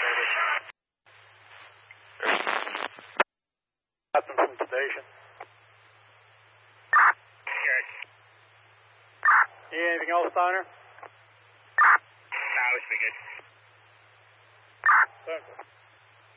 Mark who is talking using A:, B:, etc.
A: Captain from station.
B: Good.
A: Anything else, Steiner?
B: No, it's been good.
A: Thank you.